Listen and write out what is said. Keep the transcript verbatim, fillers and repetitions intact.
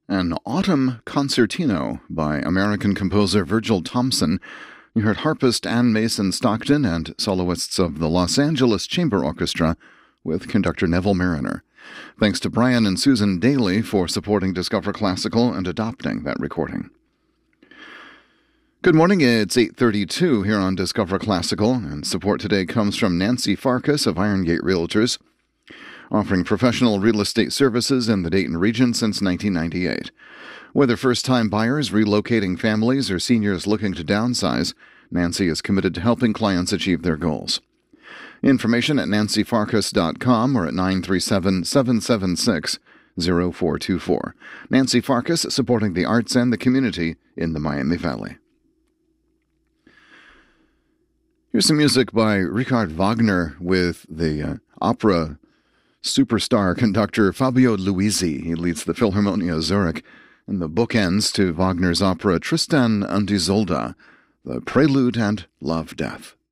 An Autumn Concertino by American composer Virgil Thomson. You heard harpist Ann Mason Stockton and soloists of the Los Angeles Chamber Orchestra with conductor Neville Mariner. Thanks to Brian and Susan Daly for supporting Discover Classical and adopting that recording. Good morning, it's eight thirty-two here on Discover Classical, and support today comes from Nancy Farkas of Irongate Realtors, offering professional real estate services in the Dayton region since nineteen ninety-eight. Whether first-time buyers, relocating families, or seniors looking to downsize, Nancy is committed to helping clients achieve their goals. Information at nancy farkas dot com or at nine three seven, seven seven six, zero four two four. Nancy Farkas, supporting the arts and the community in the Miami Valley. Here's some music by Richard Wagner with the uh, opera superstar conductor Fabio Luisi. He leads the Philharmonia Zurich, and the bookends to Wagner's opera Tristan und Isolde, the Prelude and Love Death.